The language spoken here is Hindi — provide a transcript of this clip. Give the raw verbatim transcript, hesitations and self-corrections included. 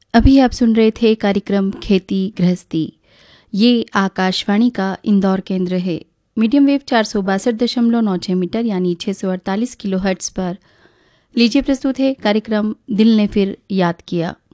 अभी आप सुन रहे थे कार्यक्रम खेती गृहस्थी। ये आकाशवाणी का इंदौर केंद्र है। मीडियम वेव चार सौ बासठ दशमलव नौ छः मीटर यानी छः सौ अड़तालीस किलो हर्ट्स पर। लीजिए प्रस्तुत है कार्यक्रम दिल ने फिर याद किया।